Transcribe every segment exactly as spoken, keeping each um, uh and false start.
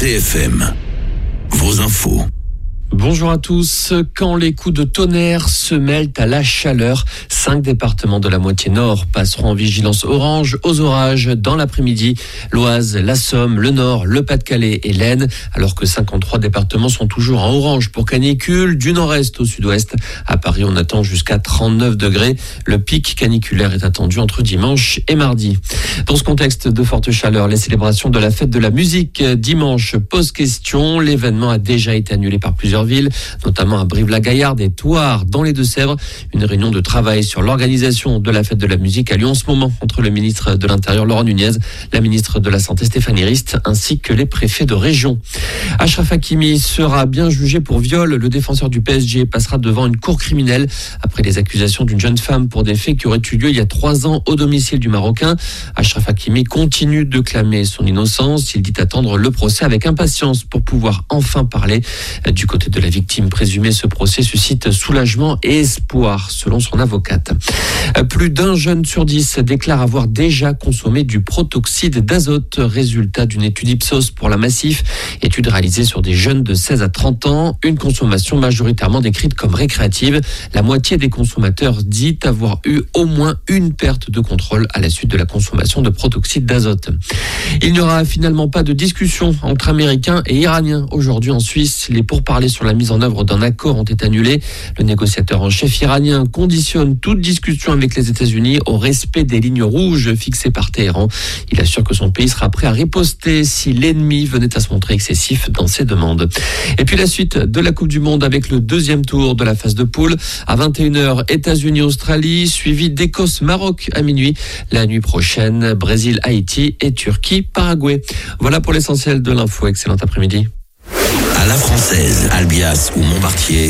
C F M, vos infos. Bonjour à tous. Quand les coups de tonnerre se mêlent à la chaleur, cinq départements de la moitié nord passeront en vigilance orange aux orages dans l'après-midi. L'Oise, la Somme, le Nord, le Pas-de-Calais et l'Aisne, alors que cinquante-trois départements sont toujours en orange pour canicule du nord-est au sud-ouest. À Paris, on attend jusqu'à trente-neuf degrés. Le pic caniculaire est attendu entre dimanche et mardi. Dans ce contexte de forte chaleur, les célébrations de la fête de la musique dimanche posent question. L'événement a déjà été annulé par plusieurs villes, notamment à Brive-la-Gaillarde et Thouars dans les Deux-Sèvres. Une réunion de travail sur l'organisation de la fête de la musique a lieu en ce moment entre le ministre de l'Intérieur Laurent Nunez, la ministre de la Santé Stéphanie Rist ainsi que les préfets de région. Achraf Hakimi sera bien jugé pour viol. Le défenseur du P S G passera devant une cour criminelle après les accusations d'une jeune femme pour des faits qui auraient eu lieu il y a trois ans au domicile du Marocain. Achraf Hakimi continue de clamer son innocence. Il dit attendre le procès avec impatience pour pouvoir enfin parler. Du côté de la victime présumée, ce procès suscite soulagement et espoir, selon son avocate. Plus d'un jeune sur dix déclare avoir déjà consommé du protoxyde d'azote, résultat d'une étude Ipsos pour la Massif, étude réalisée sur des jeunes de seize à trente ans, une consommation majoritairement décrite comme récréative. La moitié des consommateurs dit avoir eu au moins une perte de contrôle à la suite de la consommation de protoxyde d'azote. Il n'y aura finalement pas de discussion entre Américains et Iraniens aujourd'hui en Suisse. Les pourparlers sur la mise en œuvre d'un accord ont été annulés. Le négociateur en chef iranien conditionne toute discussion avec les États-Unis au respect des lignes rouges fixées par Téhéran. Il assure que son pays sera prêt à riposter si l'ennemi venait à se montrer excessif dans ses demandes. Et puis la suite de la Coupe du Monde avec le deuxième tour de la phase de poule. À vingt et une heures, États-Unis-Australie, suivi d'Écosse-Maroc à minuit. La nuit prochaine, Brésil-Haïti et Turquie-Paraguay. Voilà pour l'essentiel de l'info. Excellent après-midi. À la française, Albias ou Montmartier,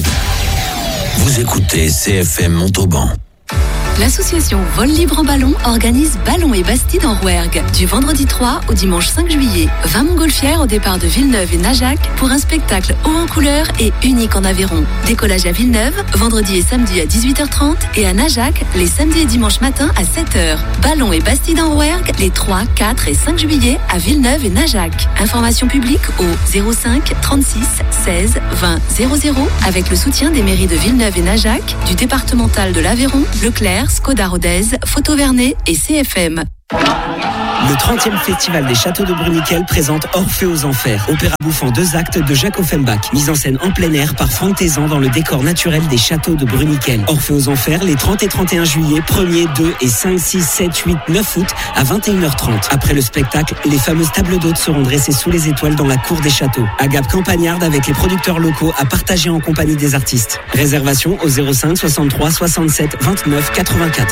vous écoutez C F M Montauban. L'association Vol Libre en Ballon organise Ballon et Bastide en Rouergue du vendredi trois au dimanche cinq juillet. vingt montgolfières au départ de Villeneuve et Najac pour un spectacle haut en couleur et unique en Aveyron. Décollage à Villeneuve, vendredi et samedi à dix-huit heures trente et à Najac, les samedis et dimanches matin à sept heures. Ballon et Bastide en Rouergue les trois, quatre et cinq juillet à Villeneuve et Najac. Information publique au zéro cinq trente-six seize vingt zéro zéro avec le soutien des mairies de Villeneuve et Najac, du départemental de l'Aveyron, Leclerc, Skoda Rodez, Photo Vernet et C F M. Le trentième Festival des Châteaux de Bruniquel présente Orphée aux Enfers, opéra bouffant deux actes de Jacques Offenbach, mise en scène en plein air par Franck Tézan dans le décor naturel des Châteaux de Bruniquel. Orphée aux Enfers les trente et trente et un juillet, premier, deux et cinq, six, sept, huit, neuf août à vingt et une heures trente. Après le spectacle, les fameuses tables d'hôtes seront dressées sous les étoiles dans la cour des châteaux. Agape campagnarde avec les producteurs locaux à partager en compagnie des artistes. Réservation au zéro cinq soixante-trois soixante-sept vingt-neuf quatre-vingt-quatre.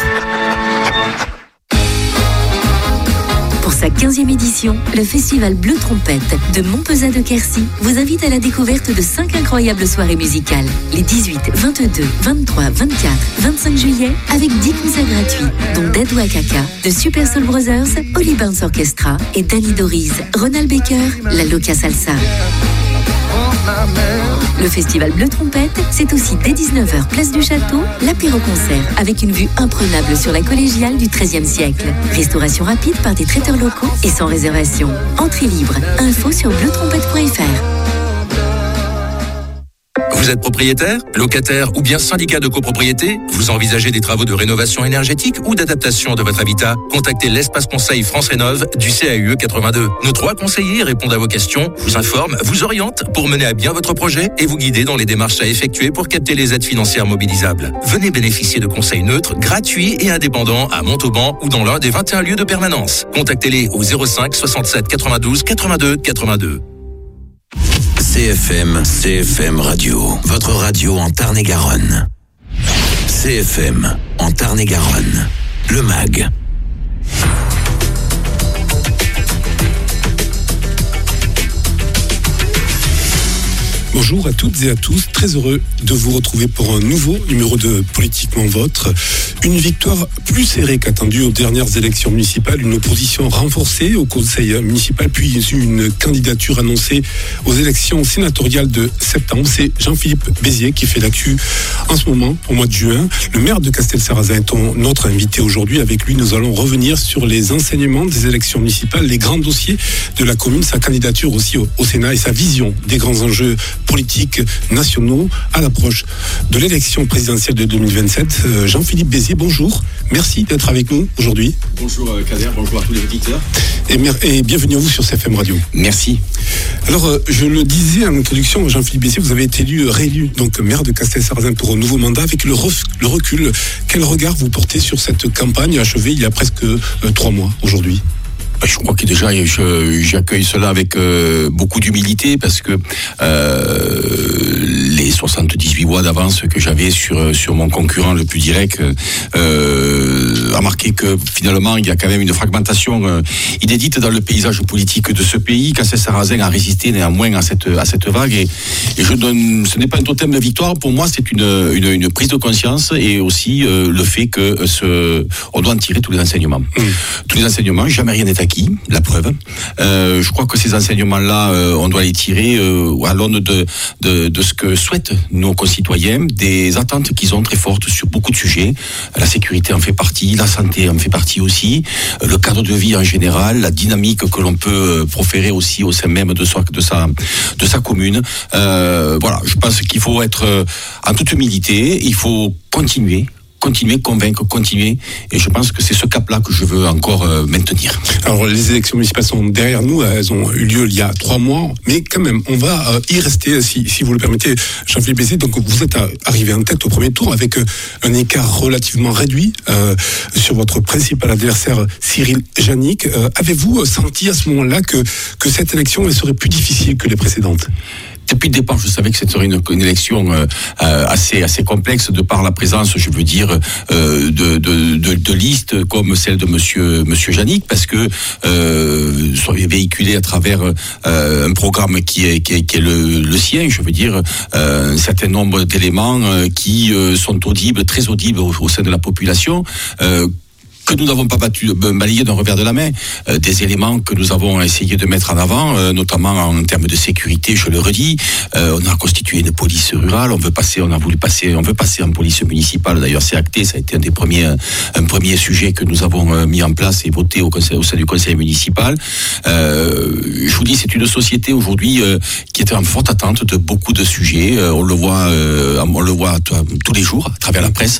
Pour sa quinzième édition, le festival Bleu Trompette de Montpezat de Quercy vous invite à la découverte de cinq incroyables soirées musicales. Les dix-huit, vingt-deux, vingt-trois, vingt-quatre, vingt-cinq juillet avec dix concerts gratuits, dont Dadou Akaka, de Super Soul Brothers, Holly Burns Orchestra et Danny Doris, Ronald Baker, La Loca Salsa. Le festival Bleu Trompette, c'est aussi dès dix-neuf heures, place du Château, l'apéro-concert avec une vue imprenable sur la collégiale du treizième siècle. Restauration rapide par des traiteurs locaux et sans réservation. Entrée libre. Info sur bleu trompette point f r. Vous êtes propriétaire, locataire ou bien syndicat de copropriété? Vous envisagez des travaux de rénovation énergétique ou d'adaptation de votre habitat? Contactez l'espace conseil France Rénov du C A U E quatre-vingt-deux. Nos trois conseillers répondent à vos questions, vous informent, vous orientent pour mener à bien votre projet et vous guider dans les démarches à effectuer pour capter les aides financières mobilisables. Venez bénéficier de conseils neutres, gratuits et indépendants à Montauban ou dans l'un des vingt et un lieux de permanence. Contactez-les au zéro cinq soixante-sept quatre-vingt-douze quatre-vingt-deux quatre-vingt-deux. C F M, C F M Radio, votre radio en Tarn-et-Garonne. C F M, en Tarn-et-Garonne, le M A G. Bonjour. bonjour à toutes et à tous. Très heureux de vous retrouver pour un nouveau numéro de Politiquement Vôtre. Une victoire plus serrée qu'attendue aux dernières élections municipales, une opposition renforcée au conseil municipal, puis une candidature annoncée aux élections sénatoriales de septembre. C'est Jean-Philippe Bézier qui fait l'actu en ce moment, au mois de juin. Le maire de Castelsarrasin est notre invité aujourd'hui. Avec lui, nous allons revenir sur les enseignements des élections municipales, les grands dossiers de la commune, sa candidature aussi au, au Sénat et sa vision des grands enjeux politiques nationaux à l'approche de l'élection présidentielle de deux mille vingt-sept. Euh, Jean-Philippe Bézier, bonjour. Merci d'être avec nous aujourd'hui. Bonjour Kader, bonjour à tous les auditeurs. Et, mer- et bienvenue à vous sur C F M Radio. Merci. Alors, euh, je le disais en introduction, Jean-Philippe Bézier, vous avez été élu, réélu, donc maire de Castelsarrasin pour un nouveau mandat. Avec le, ref- le recul, quel regard vous portez sur cette campagne achevée il y a presque euh, trois mois aujourd'hui ? Je crois que déjà je, j'accueille cela avec euh, beaucoup d'humilité parce que euh, les soixante-dix-huit voix d'avance que j'avais sur sur mon concurrent le plus direct euh, a marqué que finalement il y a quand même une fragmentation euh, inédite dans le paysage politique de ce pays. Castelsarrasin a résisté néanmoins à cette à cette vague et, et je donne, ce n'est pas un totem de victoire pour moi, c'est une une, une prise de conscience et aussi euh, le fait que ce on doit en tirer tous les enseignements, mmh. tous les enseignements. Jamais rien n'est acquis. La preuve. Euh, je crois que ces enseignements-là, euh, on doit les tirer euh, à l'aune de, de, de ce que souhaitent nos concitoyens, des attentes qu'ils ont très fortes sur beaucoup de sujets. La sécurité en fait partie, la santé en fait partie aussi, euh, le cadre de vie en général, la dynamique que l'on peut proférer aussi au sein même de, soi, de, sa, de sa commune. Euh, voilà, je pense qu'il faut être euh, en toute humilité, il faut continuer. continuer, convaincre, continuer. Et je pense que c'est ce cap-là que je veux encore euh, maintenir. Alors, les élections municipales sont derrière nous. Elles ont eu lieu il y a trois mois. Mais quand même, on va euh, y rester, si, si vous le permettez, Jean-Philippe Bézier. Donc, vous êtes arrivé en tête au premier tour avec euh, un écart relativement réduit euh, sur votre principal adversaire, Cyril Jannick. Euh, avez-vous senti à ce moment-là que, que cette élection elle serait plus difficile que les précédentes ? Depuis le départ, je savais que c'était une, une élection euh, assez assez complexe de par la présence, je veux dire, euh, de, de, de, de listes comme celle de Monsieur Monsieur Jannick, parce que euh, sont véhiculés à travers euh, un programme qui est qui est, qui est le, le sien, je veux dire, euh, un certain nombre d'éléments euh, qui euh, sont audibles, très audibles au, au sein de la population. Euh, que nous n'avons pas battu, balayé d'un revers de la main, euh, des éléments que nous avons essayé de mettre en avant, euh, notamment en termes de sécurité, je le redis. Euh, on a constitué une police rurale, on veut passer, on a voulu passer, on veut passer en police municipale. D'ailleurs, c'est acté, ça a été un des premiers, un premier sujet que nous avons euh, mis en place et voté au conseil, au sein du conseil municipal. Euh, je vous dis, c'est une société aujourd'hui euh, qui est en forte attente de beaucoup de sujets. Euh, on le voit, euh, on le voit t- tous les jours à travers la presse.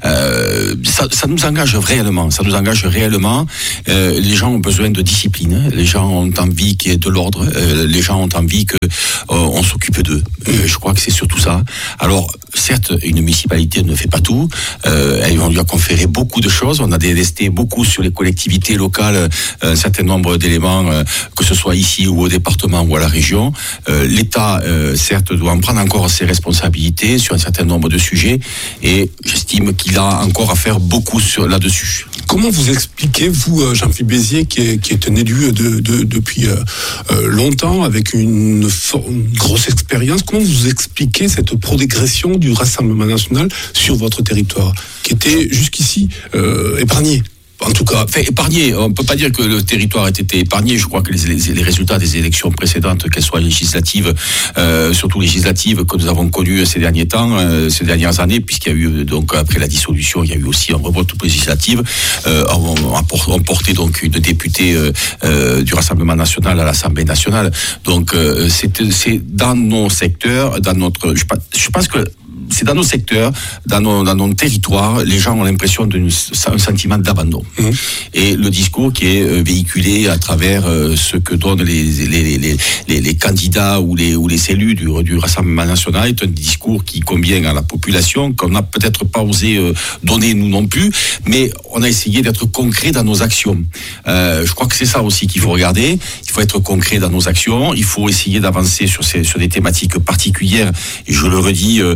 Euh, ça, ça nous engage réellement. Ça nous engage réellement. Euh, les gens ont besoin de discipline. Les gens ont envie qu'il y ait de l'ordre. Euh, les gens ont envie que euh, on s'occupe d'eux. Euh, je crois que c'est surtout ça. Alors, certes, une municipalité ne fait pas tout. Euh, on lui a conféré beaucoup de choses. On a délesté beaucoup sur les collectivités locales un certain nombre d'éléments, euh, que ce soit ici ou au département ou à la région. Euh, L'État, euh, certes, doit en prendre encore ses responsabilités sur un certain nombre de sujets. Et j'estime qu'il a encore à faire beaucoup sur, là-dessus. Comment vous expliquez, vous, Jean-Philippe Bézier, qui est, qui est un élu de, de, depuis euh, longtemps, avec une, for- une grosse expérience, comment vous expliquez cette progression du Rassemblement national sur votre territoire, qui était jusqu'ici euh, épargné ? En tout cas, enfin, épargné. On ne peut pas dire que le territoire ait été épargné. Je crois que les, les, les résultats des élections précédentes, qu'elles soient législatives, euh, surtout législatives, que nous avons connues ces derniers temps, euh, ces dernières années, puisqu'il y a eu, donc, après la dissolution, il y a eu aussi un revote législatif, euh, on, on portait donc une députée euh, euh, du Rassemblement national à l'Assemblée nationale. Donc, euh, c'est, c'est dans nos secteurs, dans notre, je, je pense que c'est dans nos secteurs, dans nos, dans nos territoires, les gens ont l'impression d'un sentiment d'abandon. Mmh. Et le discours qui est véhiculé à travers ce que donnent les, les, les, les, les candidats ou les, ou les élus du, du Rassemblement national est un discours qui convient à la population, qu'on n'a peut-être pas osé donner nous non plus, mais on a essayé d'être concret dans nos actions. Euh, je crois que c'est ça aussi qu'il faut regarder. Il faut être concret dans nos actions. Il faut essayer d'avancer sur, ces, sur des thématiques particulières. Et je le redis, euh,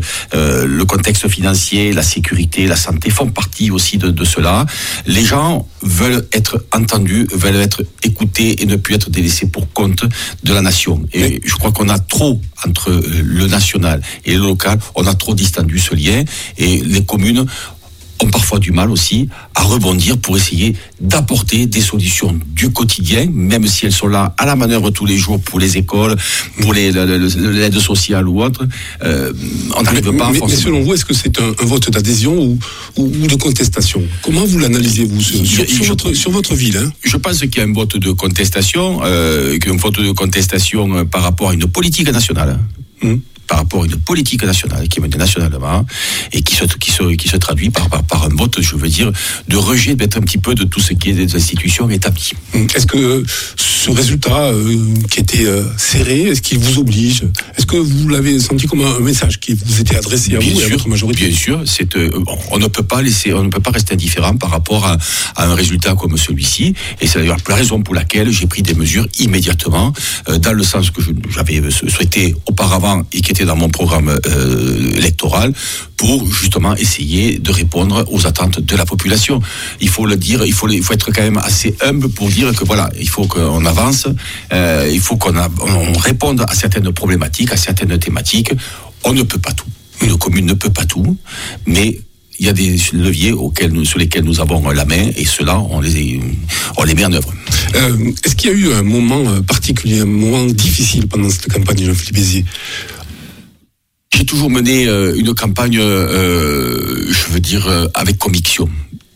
euh, le contexte financier, la sécurité, la santé font partie aussi de, de cela. Les gens veulent être entendus, veulent être écoutés et ne plus être délaissés pour compte de la nation. Et oui. Je crois qu'on a trop, entre le national et le local, on a trop distendu ce lien, et les communes ont parfois du mal aussi à rebondir pour essayer d'apporter des solutions du quotidien, même si elles sont là à la manœuvre tous les jours pour les écoles, pour les, le, le, l'aide sociale ou autre. Euh, on n'arrive pas mais, forcément. Mais selon vous, est-ce que c'est un, un vote d'adhésion ou, ou, ou de contestation ? Comment vous l'analysez-vous sur, sur, sur, votre, sur votre ville hein ? Je pense qu'il y a un vote de contestation, euh, un vote de contestation par rapport à une politique nationale. Hum. Par rapport à une politique nationale qui est menée nationalement et qui se, qui se, qui se traduit par, par, par un vote, je veux dire, de rejet d'être un petit peu de tout ce qui est des institutions établies. Est-ce que ce résultat euh, qui était euh, serré, est-ce qu'il vous oblige ? Est-ce que vous l'avez senti comme un message qui vous était adressé à bien vous sûr, et à votre majorité ? Bien sûr, c'est, euh, on ne peut pas laisser, on ne peut pas rester indifférent par rapport à, à un résultat comme celui-ci, et c'est d'ailleurs la raison pour laquelle j'ai pris des mesures immédiatement, euh, dans le sens que je, j'avais souhaité auparavant et qui était dans mon programme euh, électoral, pour justement essayer de répondre aux attentes de la population. Il faut le dire, il faut, il faut être quand même assez humble pour dire que voilà, il faut qu'on avance, euh, il faut qu'on a, on réponde à certaines problématiques, à certaines thématiques. On ne peut pas tout. Une commune ne peut pas tout, mais il y a des leviers auxquels nous, sur lesquels nous avons la main, et ceux-là, on les, on les met en œuvre. Euh, est-ce qu'il y a eu un moment particulier, un moment difficile pendant cette campagne, Jean-Philippe Béziers ? J'ai toujours mené euh, une campagne, euh, je veux dire, euh, avec conviction.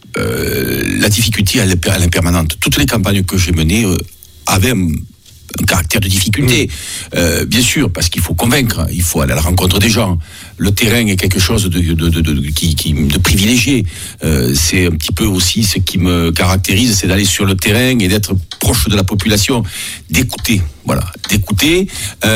Euh, la difficulté, elle est, elle est permanente. Toutes les campagnes que j'ai menées euh, avaient un, un caractère de difficulté. Mmh. Euh, bien sûr, parce qu'il faut convaincre, il faut aller à la rencontre des gens. Le terrain est quelque chose de, de, de, de, de, qui, qui, de privilégié. Euh, c'est un petit peu aussi ce qui me caractérise, c'est d'aller sur le terrain et d'être proche de la population, d'écouter, voilà, d'écouter,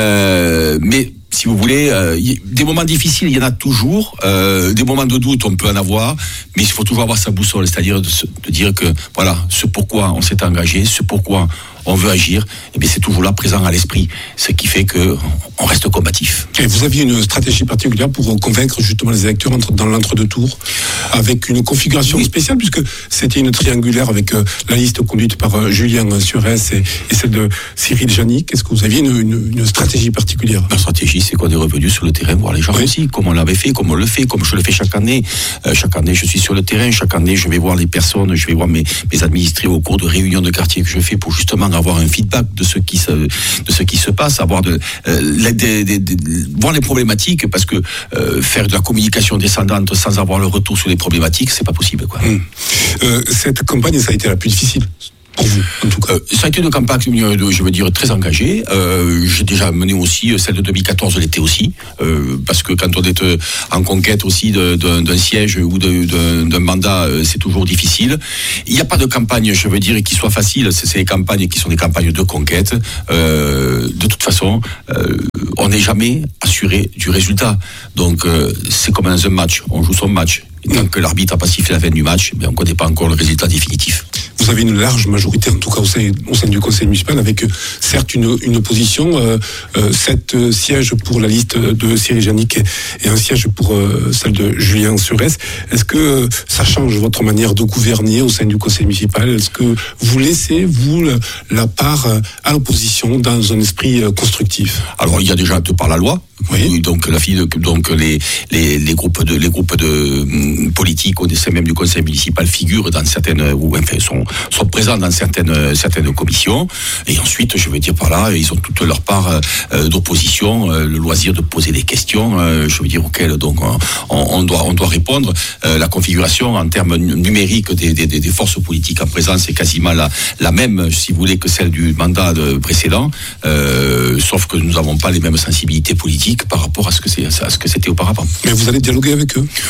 euh, mais si vous voulez, euh, y, des moments difficiles, il y en a toujours. Euh, des moments de doute, on peut en avoir, mais il faut toujours avoir sa boussole, c'est-à-dire de, de dire que voilà, ce pourquoi on s'est engagé, ce pourquoi on veut agir, et bien c'est toujours là présent à l'esprit, ce qui fait que on reste combatif. Et vous aviez une stratégie particulière pour convaincre justement les électeurs dans l'entre-deux tours, avec une configuration oui. spéciale, puisque c'était une triangulaire avec euh, la liste conduite par euh, Julien Surès et, et celle de Cyril Janik. Est-ce que vous aviez une, une, une stratégie particulière ? La stratégie, c'est qu'on est revenu sur le terrain voir les gens oui. aussi, comme on l'avait fait, comme on le fait, comme je le fais chaque année. Euh, chaque année, je suis sur le terrain, chaque année, je vais voir les personnes, je vais voir mes, mes administrés au cours de réunions de quartier que je fais pour justement avoir un feedback de ce qui se, de ce qui se passe, avoir de, euh, des, des, des, voir les problématiques, parce que euh, faire de la communication descendante sans avoir le retour sur les problématiques, c'est pas possible, quoi. Mmh. Euh, cette campagne, ça a été la plus difficile pour vous, en tout cas. Euh, ça a été une campagne, je veux dire, très engagée. Euh, j'ai déjà mené aussi celle de deux mille quatorze, l'été aussi, euh, parce que quand on est en conquête aussi de, de, d'un siège ou de, de, d'un mandat, c'est toujours difficile. Il n'y a pas de campagne, je veux dire, qui soit facile. C'est, c'est des campagnes qui sont des campagnes de conquête. Euh, de toute façon, euh, on n'est jamais assuré du résultat. Donc, euh, c'est comme dans un match. On joue son match. Et tant que l'arbitre n'a pas sifflé la fin du match, mais on ne connaît pas encore le résultat définitif. Vous avez une large majorité, en tout cas au sein, au sein du conseil municipal, avec certes une, une opposition, euh, euh, sept sièges pour la liste de Cyril Janik et, et un siège pour euh, celle de Julien Surès. Est-ce que ça change votre manière de gouverner au sein du conseil municipal ? Est-ce que vous laissez, vous, la, la part à l'opposition dans un esprit constructif ? Alors, il y a déjà de par la loi. Oui. Donc la fille, donc les les les groupes de les groupes de politiques au sein même du conseil municipal figurent dans certaines ou enfin sont sont présents dans certaines certaines commissions, et ensuite je veux dire par là ils ont toute leur part euh, d'opposition, euh, le loisir de poser des questions, euh, je veux dire auxquelles donc on, on doit on doit répondre. Euh, la configuration en termes numériques des, des des forces politiques en présence est quasiment la la même, si vous voulez, que celle du mandat précédent, euh, sauf que nous n'avons pas les mêmes sensibilités politiques par rapport à ce que c'est à ce que c'était auparavant. Mais vous allez dialoguer avec eux ?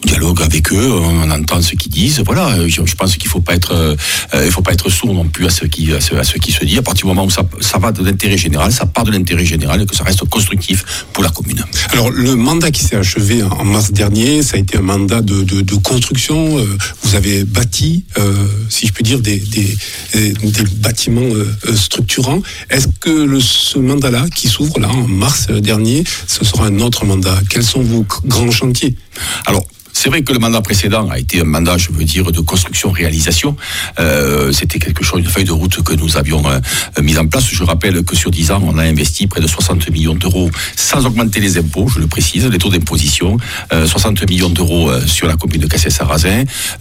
dialogue avec eux, on entend ce qu'ils disent. Voilà, je, je pense qu'il faut pas être, euh, il faut pas être sourd non plus à ce qui, à ce, à ce qui se dit. À partir du moment où ça, ça va de l'intérêt général, ça part de l'intérêt général et que ça reste constructif pour la commune. Alors, le mandat qui s'est achevé en mars dernier, ça a été un mandat de, de, de construction. Vous avez bâti, euh, si je puis dire, des, des, des bâtiments euh, structurants. Est-ce que le, ce mandat-là, qui s'ouvre là en mars dernier, ce sera un autre mandat? Quels sont vos grands chantiers? Alors, c'est vrai que le mandat précédent a été un mandat, je veux dire, de construction-réalisation. Euh, c'était quelque chose, une feuille de route que nous avions euh, mise en place. Je rappelle que sur dix ans, on a investi près de soixante millions d'euros sans augmenter les impôts, je le précise, les taux d'imposition. Euh, soixante millions d'euros euh, sur la commune de Cassel-Sarrazin.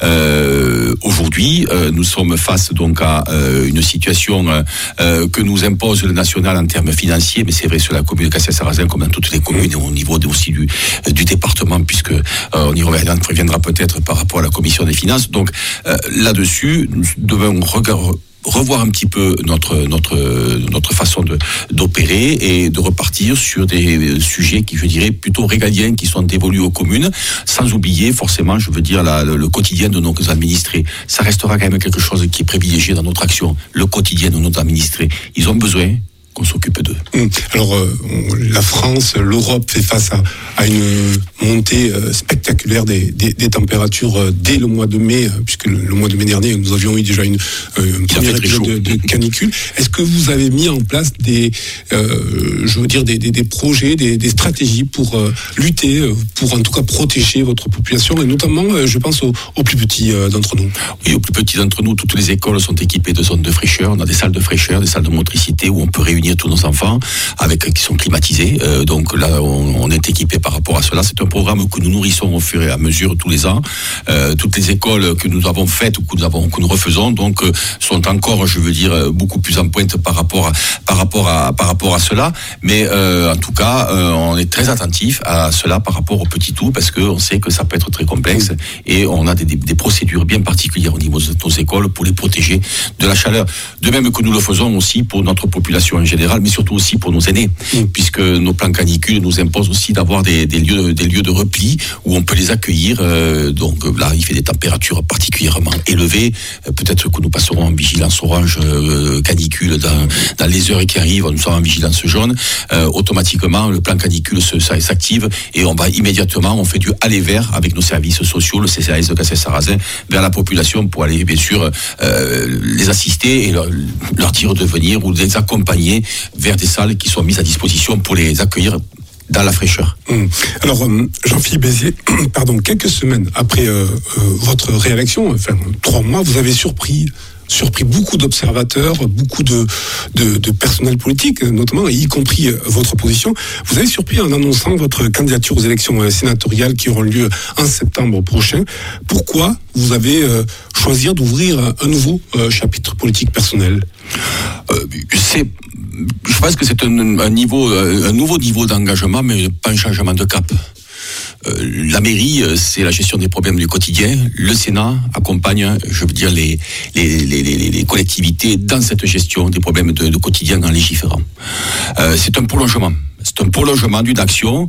Euh, aujourd'hui, euh, nous sommes face donc à euh, une situation euh, que nous impose le national en termes financiers, mais c'est vrai sur la commune de Cassel-Sarrazin comme dans toutes les communes et au niveau de, aussi du, du département, puisque euh, on y revient. On reviendra peut-être par rapport à la commission des finances. Donc euh, là-dessus, nous devons regarder, revoir un petit peu notre notre notre façon de d'opérer et de repartir sur des sujets qui, je dirais, plutôt régaliens, qui sont dévolus aux communes, sans oublier forcément, je veux dire, la, le, le quotidien de nos administrés. Ça restera quand même quelque chose qui est privilégié dans notre action. Le quotidien de nos administrés, ils ont besoin qu'on s'occupe d'eux. Alors, euh, la France, l'Europe fait face à, à une montée euh, spectaculaire des, des, des températures euh, dès le mois de mai, euh, puisque le, le mois de mai dernier, nous avions eu déjà une, euh, une première épisode de, de canicule. Est-ce que vous avez mis en place des, euh, je veux dire, des, des, des projets, des, des stratégies pour euh, lutter, pour en tout cas protéger votre population, et notamment, euh, je pense aux, aux plus petits euh, d'entre nous? Oui, aux plus petits d'entre nous, toutes les écoles sont équipées de zones de fraîcheur. On a des salles de fraîcheur, des salles de motricité où on peut réunir tous nos enfants, avec qui sont climatisés. Euh, donc là, on, on est équipé par rapport à cela. C'est un programme que nous nourrissons au fur et à mesure tous les ans. Euh, toutes les écoles que nous avons faites ou que nous avons que nous refaisons, donc euh, sont encore, je veux dire, beaucoup plus en pointe par rapport à par rapport à par rapport à cela. Mais euh, en tout cas, euh, on est très attentif à cela par rapport au petit tout, parce que on sait que ça peut être très complexe et on a des, des, des procédures bien particulières au niveau de nos écoles pour les protéger de la chaleur. De même que nous le faisons aussi pour notre population en général, mais surtout aussi pour nos aînés, mmh. puisque nos plans canicules nous imposent aussi d'avoir des, des lieux, des lieux de repli où on peut les accueillir. Euh, donc là, il fait des températures particulièrement élevées. Euh, peut-être que nous passerons en vigilance orange euh, canicule dans, dans les heures qui arrivent. Nous sommes en vigilance jaune. Euh, automatiquement, le plan canicule se, ça, s'active et on va immédiatement, on fait du aller vers avec nos services sociaux, le C C A S de Cassel-Sarrazin, vers la population pour aller bien sûr euh, les assister et leur, leur dire de venir ou les accompagner vers des salles qui sont mises à disposition pour les accueillir dans la fraîcheur. Mmh. Alors, euh, Jean-Philippe Béziers, pardon, quelques semaines après euh, euh, votre réélection, enfin trois mois, vous avez surpris surpris beaucoup d'observateurs, beaucoup de, de, de personnel politique, notamment, y compris votre opposition. Vous avez surpris en annonçant votre candidature aux élections sénatoriales qui auront lieu en septembre prochain. Pourquoi vous avez euh, choisi d'ouvrir un nouveau euh, chapitre politique personnel? euh, C'est... Je pense que c'est un, un niveau, un nouveau niveau d'engagement, mais pas un changement de cap. Euh, la mairie, c'est la gestion des problèmes du quotidien. Le Sénat accompagne, je veux dire, les, les, les, les, les collectivités dans cette gestion des problèmes de, de quotidien en légiférant. Euh, c'est un prolongement. C'est un prolongement d'une action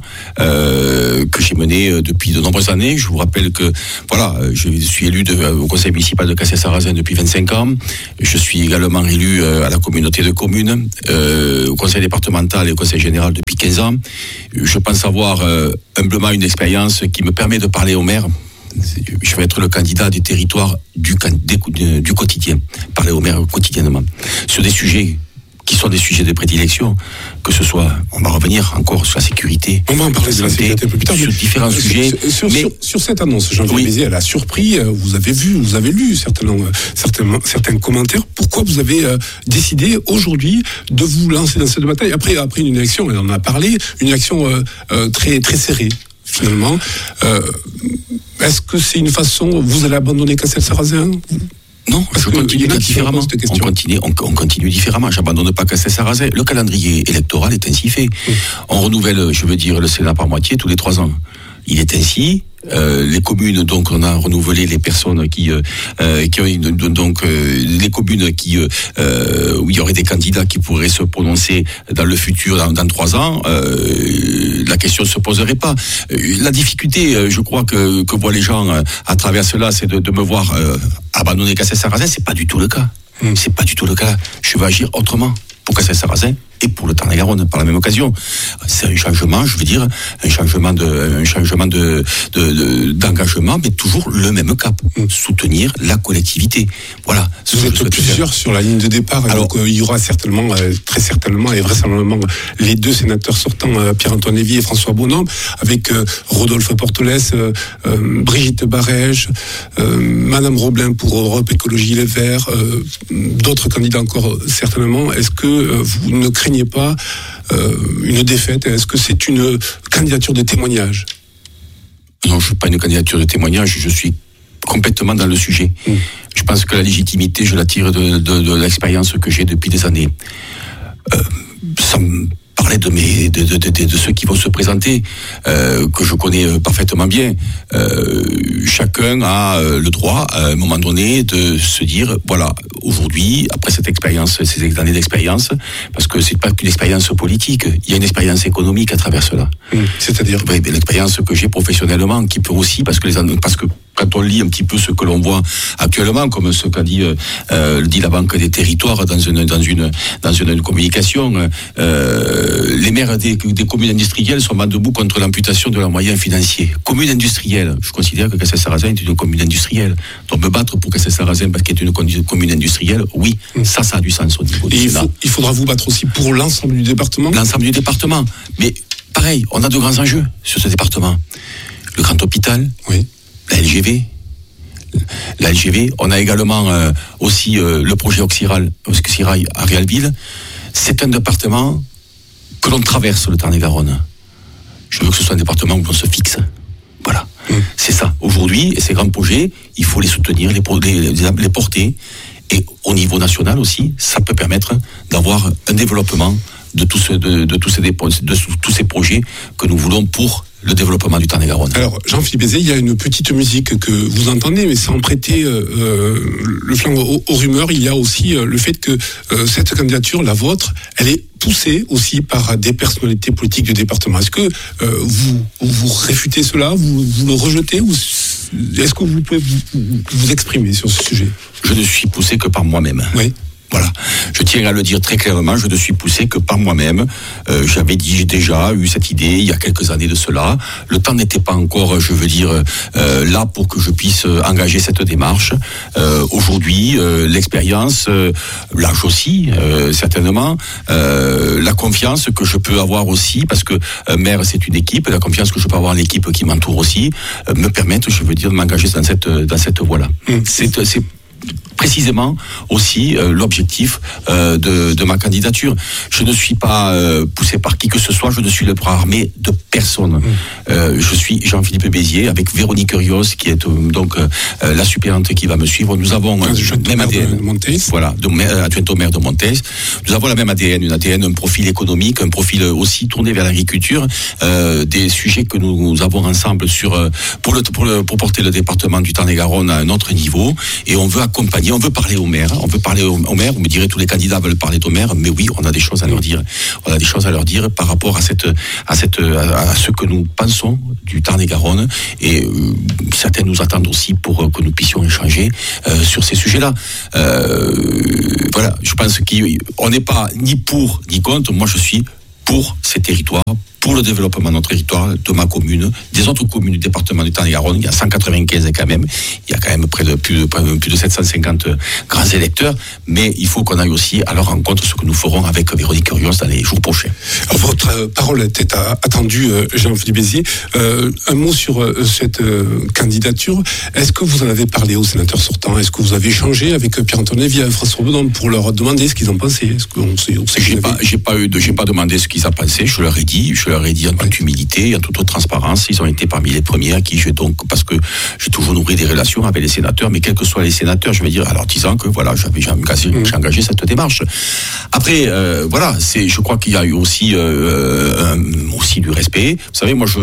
euh, que j'ai menée depuis de nombreuses années. Je vous rappelle que voilà, je suis élu de, au conseil municipal de Cassel-Sarrazin depuis vingt-cinq ans. Je suis également élu à la communauté de communes, euh, au conseil départemental et au conseil général depuis quinze ans. Je pense avoir euh, humblement une expérience qui me permet de parler au maire. Je vais être le candidat du territoire du, du, du quotidien, parler au maire quotidiennement sur des sujets qui sont des sujets de prédilection, que ce soit, on va revenir encore sur la sécurité. On va en parler de la sécurité un peu plus tard. Sur différents sur, sujets. Sur, sur, mais, sur, sur cette annonce, Jean-Philippe oui. Béziers, elle a surpris, vous avez vu, vous avez lu certains, certains, certains commentaires. Pourquoi vous avez euh, décidé aujourd'hui de vous lancer dans cette bataille après, après une élection, on en a parlé, une élection euh, euh, très, très serrée, finalement. Euh, est-ce que c'est une façon, vous allez abandonner Cassel-Sarrazin ? Non, je continue différemment. On continue, on, on continue différemment. J'abandonne pas Cassel-Sarrazin. Le calendrier électoral est ainsi fait. Oui. On renouvelle, je veux dire, le Sénat par moitié tous les trois ans. Il est ainsi euh, les communes, donc on a renouvelé les personnes qui, euh, qui ont donc euh, les communes qui euh, où il y aurait des candidats qui pourraient se prononcer dans le futur, dans, dans trois ans. Euh, la question ne se poserait pas. La difficulté, je crois que que voient les gens à travers cela, c'est de, de me voir euh, abandonner Cassel-Sarrazin. C'est pas du tout le cas. Mmh. C'est pas du tout le cas. Je veux agir autrement pour Cassel-Sarrazin et pour le Tarn-et-Garonne par la même occasion. C'est un changement, je veux dire, un changement de, un changement de, de, de d'engagement, mais toujours le même cap, mmh. soutenir la collectivité. Voilà. Vous êtes plusieurs faire. Sur la ligne de départ. Alors, donc, euh, il y aura certainement, euh, très certainement et vraisemblablement, les deux sénateurs sortants, euh, Pierre-Antoine Lévy et François Bonhomme, avec euh, Rodolphe Portelès, euh, euh, Brigitte Barège, euh, Madame Roblin pour Europe Écologie Les Verts, euh, d'autres candidats encore certainement. Est-ce que euh, vous ne craignez pas euh, une défaite? Est-ce que c'est une candidature de témoignage? Non, je ne suis pas une candidature de témoignage, je suis complètement dans le sujet. Mmh. Je pense que la légitimité, je la tire de, de, de l'expérience que j'ai depuis des années. Euh, sans parler de, mes, de, de, de, de ceux qui vont se présenter, euh, que je connais parfaitement bien, euh, chacun a le droit, à un moment donné, de se dire, voilà, aujourd'hui, après cette expérience, ces années d'expérience, parce que c'est pas qu'une expérience politique, il y a une expérience économique à travers cela. Mmh, c'est-à-dire oui, l'expérience que j'ai professionnellement, qui peut aussi, parce que les parce que quand on lit un petit peu ce que l'on voit actuellement, comme ce qu'a dit, euh, dit la Banque des Territoires dans une dans une dans une, une communication, euh, les maires des, des communes industrielles sont vent debout contre l'amputation de leurs moyens financiers. Commune industrielle, je considère que Cassel-Sarrazin est une commune industrielle. Donc me battre pour Cassel-Sarrazin parce qu'elle est une commune industrielle, oui, mmh. ça, ça a du sens au niveau du Et Sénat. Il, faut, il faudra vous battre aussi pour l'ensemble du département. L'ensemble du département, mais pareil, on a de grands enjeux sur ce département. Le grand hôpital. Oui. La L G V, la L G V, on a également euh, aussi euh, le projet Oxirail, Oxirail à Réalville. C'est un département que l'on traverse, le Tarn-et-Garonne. Je veux que ce soit un département où on se fixe. Voilà, mmh. c'est ça. Aujourd'hui, et ces grands projets, il faut les soutenir, les, les, les porter. Et au niveau national aussi, ça peut permettre d'avoir un développement de tous, de, de tous ces, de tous ces projets que nous voulons pour le développement du Tarn-et-Garonne. Alors, Jean-Philippe Bézet, il y a une petite musique que vous entendez, mais sans prêter euh, le flanc aux, aux rumeurs, il y a aussi euh, le fait que euh, cette candidature, la vôtre, elle est poussée aussi par des personnalités politiques du département. Est-ce que euh, vous, vous réfutez cela, vous, vous le rejetez, ou est-ce que vous pouvez vous, vous exprimer sur ce sujet? Je ne suis poussé que par moi-même. Oui. Voilà, je tiens à le dire très clairement, je ne suis poussé que par moi-même. Euh, j'avais dit, j'ai déjà eu cette idée il y a quelques années de cela. Le temps n'était pas encore, je veux dire, euh, là pour que je puisse engager cette démarche. Euh, aujourd'hui, euh, l'expérience, euh, l'âge aussi, euh, certainement, euh, la confiance que je peux avoir aussi, parce que euh, maire c'est une équipe, la confiance que je peux avoir en l'équipe qui m'entoure aussi, euh, me permettent, je veux dire, de m'engager dans cette dans cette voie-là. Mmh. C'est, c'est précisément aussi euh, l'objectif euh, de, de ma candidature. Je ne suis pas euh, poussé par qui que ce soit, je ne suis le bras armé de personne. Mmh. Euh, je suis Jean-Philippe Bézier avec Véronique Rios qui est euh, donc euh, la suppléante qui va me suivre. Nous avons euh, le même A D N. De voilà, adjointe au maire de Montes. Nous avons la même A D N, une A D N, un profil économique, un profil aussi tourné vers l'agriculture, euh, des sujets que nous, nous avons ensemble sur euh, pour le pour le pour porter le département du Tarn-et-Garonne à un autre niveau, et on veut accompagner. On veut parler au maire, on veut parler au, au maire, vous me direz tous les candidats veulent parler au maire, mais oui, on a des choses à leur dire. On a des choses à leur dire par rapport à cette, à cette, à, à ce que nous pensons du Tarn-et-Garonne, et euh, certains nous attendent aussi pour euh, que nous puissions échanger euh, sur ces sujets-là. Euh, voilà, je pense qu'on n'est pas ni pour ni contre. Moi, je suis pour ces territoires, pour le développement de notre territoire, de ma commune, des autres communes du département du Tarn-et-Garonne. Il y a cent quatre-vingt-quinze quand même. Il y a quand même près de plus de, plus de sept cent cinquante grands électeurs. Mais il faut qu'on aille aussi à leur rencontre, ce que nous ferons avec Véronique Rios dans les jours prochains. Alors, votre parole était attendue, Jean-Philippe Bézier. Euh, un mot sur euh, cette euh, candidature. Est-ce que vous en avez parlé aux sénateurs sortants? Est-ce que vous avez échangé avec Pierre-Antoine Lévy et François Bonhomme pour leur demander ce qu'ils en pensaient? Est-ce qu'on sait, on sait j'ai pas, j'ai pas eu de, j'ai pas demandé ce qu'ils en pensaient. Je leur ai dit, je leur ai dit en toute humilité et en toute transparence, ils ont été parmi les premiers à qui j'ai donc, parce que j'ai toujours nourri des relations avec les sénateurs, mais quels que soient les sénateurs, je vais dire, alors disant que voilà, j'avais j'ai engagé, mmh. j'ai engagé cette démarche. Après, euh, voilà, c'est, je crois qu'il y a eu aussi, euh, un, aussi du respect. Vous savez, moi, je,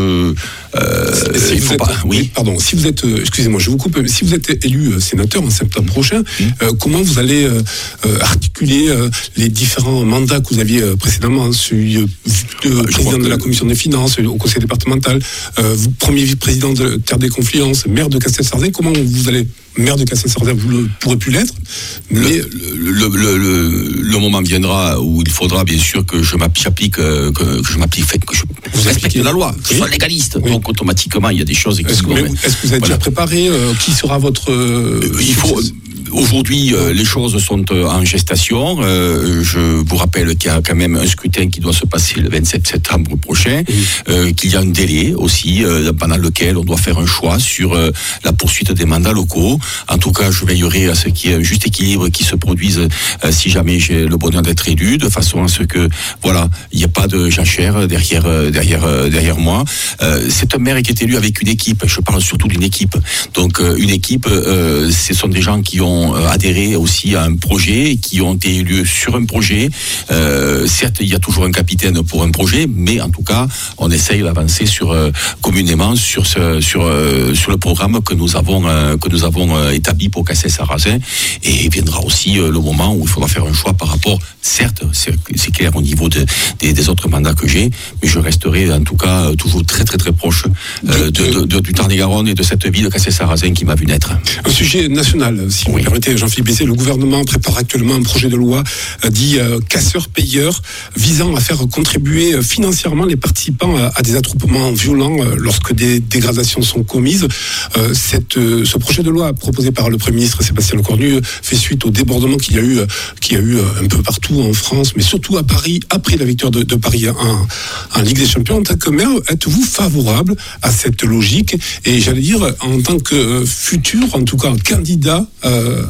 euh, si il faut êtes, pas, oui. Pardon, si vous êtes, excusez-moi, je vous coupe, si vous êtes élu sénateur en septembre prochain, mmh. euh, comment vous allez euh, articuler euh, les différents mandats que vous aviez euh, précédemment, celui de euh, président de la commission des finances, au conseil départemental, euh, vous, premier vice-président de Terre des Confluences, maire de Castel-Sarrazin, comment vous allez, maire de Castel-Sarrazin, vous ne pourrez plus l'être, mais le, le, le, le, le moment viendra où il faudra bien sûr que je m'applique, que, que je m'applique, que je vous respecte la loi, que je sois légaliste. Oui. Donc automatiquement, il y a des choses qui est-ce, que, est-ce que vous avez voilà. déjà préparé euh, qui sera votre euh, il faut Aujourd'hui, euh, les choses sont euh, en gestation. Euh, je vous rappelle qu'il y a quand même un scrutin qui doit se passer le vingt-sept septembre prochain, mmh. euh, qu'il y a un délai aussi euh, pendant lequel on doit faire un choix sur euh, la poursuite des mandats locaux. En tout cas, je veillerai à ce qu'il y ait un juste équilibre qui se produise euh, si jamais j'ai le bonheur d'être élu, de façon à ce que voilà, il n'y ait pas de jachère derrière derrière derrière moi. Euh, c'est un maire qui est élu avec une équipe. Je parle surtout d'une équipe. Donc euh, une équipe, euh, ce sont des gens qui ont adhéré aussi à un projet, qui ont été élus sur un projet. Euh, certes, il y a toujours un capitaine pour un projet, mais en tout cas, on essaye d'avancer sur euh, communément sur ce sur euh, sur le programme que nous avons euh, que nous avons euh, établi pour Castel-Sarrazin. Et il viendra aussi euh, le moment où il faudra faire un choix par rapport. Certes, c'est, c'est clair au niveau de, des, des autres mandats que j'ai, mais je resterai en tout cas euh, toujours très très très proche euh, de, de, de, du Tarn-et-Garonne et de cette ville de Castel-Sarrazin qui m'a vu naître. Un sujet national, si oui. vous permettez, Jean-Philippe Bézet, le gouvernement prépare actuellement un projet de loi euh, dit euh, casseur-payeur, visant à faire contribuer euh, financièrement les participants à, à des attroupements violents euh, lorsque des dégradations sont commises. Euh, cette, euh, ce projet de loi proposé par le Premier ministre Sébastien Lecornu euh, fait suite au débordement qu'il y a eu, euh, qu'il y a eu euh, un peu partout en France, mais surtout à Paris, après la victoire de, de Paris en, en Ligue des Champions. En tant que maire, êtes-vous favorable à cette logique? Et j'allais dire, en tant que euh, futur, en tout cas candidat euh,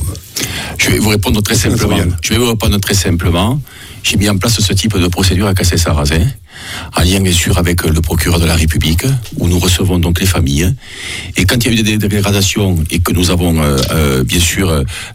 Je vais vous répondre très simplement. Je vais vous répondre très simplement. J'ai mis en place ce type de procédure à Castel-Sarrazin, en lien bien sûr avec le procureur de la République, où nous recevons donc les familles. Et quand il y a eu des dégradations et que nous avons euh, euh, bien sûr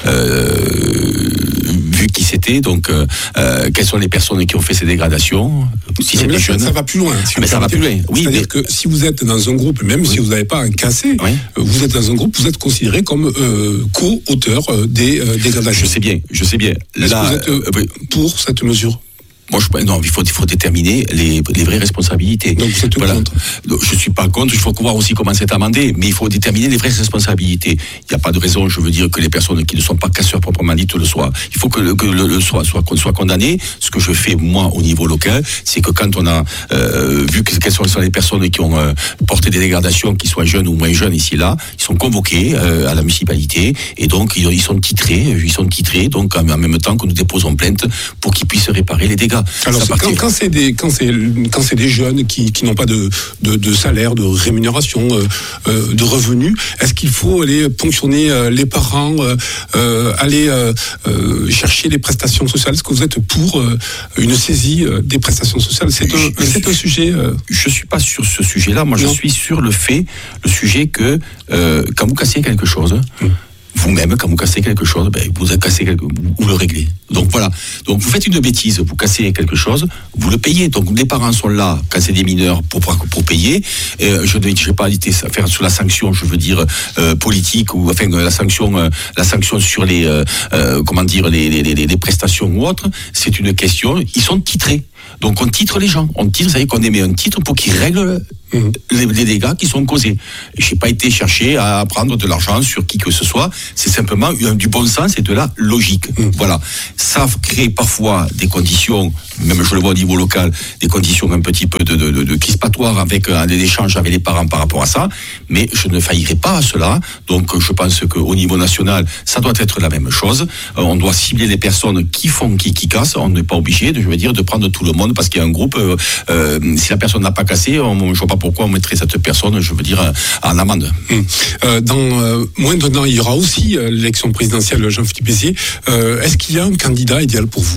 euh, vu qui c'était, donc euh, quelles sont les personnes qui ont fait ces dégradations, si c'est des jeunes. Ça va plus loin. Si ah mais ça va plus loin. Oui, c'est-à-dire mais... que si vous êtes dans un groupe, même oui. si vous n'avez pas un cassé, oui. vous êtes dans un groupe, vous êtes considéré comme euh, co-auteur euh, des euh, dégradations. Je sais bien, je sais bien. Est-ce Là, que vous êtes euh, euh, pour cette mesure? Moi, je, non, il faut, il faut déterminer les, les vraies responsabilités. Donc, vous êtes voilà. contre? Je suis pas contre. Il faut voir aussi comment c'est amendé, mais il faut déterminer les vraies responsabilités. Il n'y a pas de raison, je veux dire, que les personnes qui ne sont pas casseurs proprement dites le soient. Il faut que le, que le, le soit, soit, soit condamné. Ce que je fais moi au niveau local, c'est que quand on a euh, vu que, quelles sont les personnes qui ont euh, porté des dégradations, qui soient jeunes ou moins jeunes ici là, ils sont convoqués euh, à la municipalité et donc ils, ils sont titrés, ils sont titrés. Donc en même temps que nous déposons plainte pour qu'ils puissent réparer les dégâts. Alors c'est quand, quand c'est des quand c'est quand c'est des jeunes qui, qui n'ont pas de, de de salaire, de rémunération, euh, euh, de revenus, est-ce qu'il faut aller ponctionner euh, les parents, euh, euh, aller euh, euh, chercher les prestations sociales? Est-ce que vous êtes pour euh, une saisie euh, des prestations sociales? C'est un je, c'est un sujet. Euh... Je suis pas sur ce sujet-là. Moi, non. je suis sur le fait, le sujet que euh, quand vous cassez quelque chose. Hum. Vous-même, quand vous cassez quelque chose, ben, vous cassez quelque... vous le réglez. Donc voilà. Donc vous faites une bêtise, vous cassez quelque chose, vous le payez. Donc les parents sont là, quand c'est des mineurs, pour, pour payer. Euh, je ne vais pas hésiter à faire sur la sanction, je veux dire, euh, politique, ou enfin la sanction, euh, la sanction sur les, euh, euh, comment dire, les, les, les, les prestations ou autres. C'est une question. Ils sont titrés. Donc on titre les gens. On titre, vous savez qu'on émet un titre pour qu'ils règlent mmh. les, les dégâts qui sont causés. Je n'ai pas été chercher à prendre de l'argent sur qui que ce soit. C'est simplement du bon sens et de la logique. Mmh. Voilà. Ça crée parfois des conditions, même je le vois au niveau local, des conditions un petit peu de, de, de, de crispatoire avec euh, des échanges avec les parents par rapport à ça. Mais je ne faillirai pas à cela. Donc je pense qu'au niveau national, ça doit être la même chose. Euh, on doit cibler les personnes qui font, qui, qui cassent. On n'est pas obligé, de, je veux dire, de prendre tout le monde parce qu'il y a un groupe. Euh, euh, si la personne n'a pas cassé, on, je ne vois pas pourquoi on mettrait cette personne, je veux dire, en amende. Hum. Euh, dans euh, moins d'un an, il y aura aussi euh, l'élection présidentielle, Jean-Philippe Bézier. Euh, est-ce qu'il y a un candidat idéal pour vous?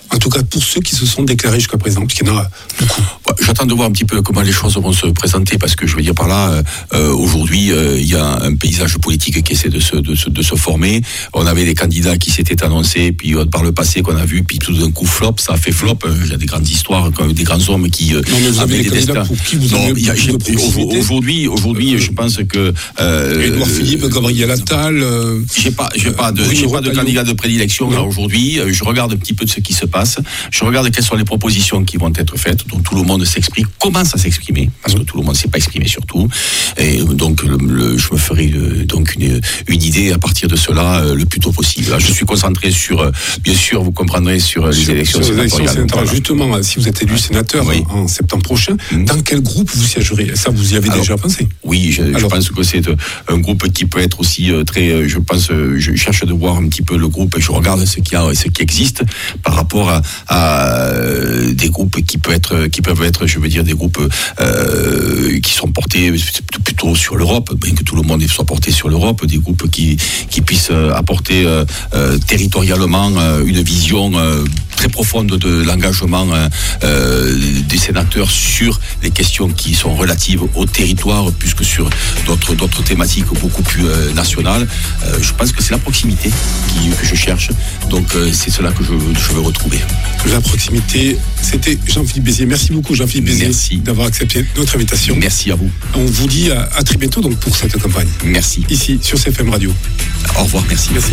En tout cas, pour ceux qui se sont déclarés jusqu'à présent, parce qu'il y en a beaucoup. J'attends de voir un petit peu comment les choses vont se présenter, parce que je veux dire par là, euh, aujourd'hui, euh, il y a un paysage politique qui essaie de se, de, se, de se former. On avait des candidats qui s'étaient annoncés, puis euh, par le passé qu'on a vu, puis tout d'un coup flop, ça a fait flop. Il y a des grandes histoires, des grands hommes qui euh, non, mais vous avez des candidats pour qui vous non, avez y a, de aujourd'hui, aujourd'hui, euh, je pense que euh, Édouard Philippe, Gabriel Attal. Euh, j'ai pas, j'ai pas de, j'ai pas de candidat de prédilection là aujourd'hui. Je regarde un petit peu de ce qui se passe. Je regarde quelles sont les propositions qui vont être faites, dont tout le monde s'exprime, commence à s'exprimer, parce que tout le monde ne s'est pas exprimé surtout. Et donc, le, le, je me ferai le, donc une, une idée à partir de cela euh, le plus tôt possible. Là, je suis concentré sur, euh, bien sûr, vous comprendrez, sur, sur les élections sur sénatoriales. sénatoriales. Justement, si vous êtes élu sénateur oui. en, en septembre prochain, mmh. dans quel groupe vous siégerez? Ça, vous y avez Alors, déjà pensé? Oui, je, je pense que c'est un groupe qui peut être aussi très, je pense, je cherche de voir un petit peu le groupe, je regarde ce qu'il y a, ce qui existe par rapport à, à des groupes qui peuvent être, qui peuvent être, je veux dire, des groupes euh, qui sont portés plutôt sur l'Europe, bien que tout le monde soit porté sur l'Europe, des groupes qui, qui puissent apporter euh, euh, territorialement euh, une vision euh, très profonde de l'engagement euh, des sénateurs sur les questions qui sont relatives au territoire, plus que sur d'autres, d'autres thématiques beaucoup plus euh, nationales. Euh, je pense que c'est la proximité qui, que je cherche, donc euh, c'est cela que je, je veux retrouver. La proximité, c'était Jean-Philippe Béziers. Merci beaucoup Jean-Philippe Béziers Merci. d'avoir accepté notre invitation. Merci à vous. On vous dit à, à très bientôt donc, pour cette campagne. Merci. Ici sur C F M Radio. Au revoir, merci. Merci.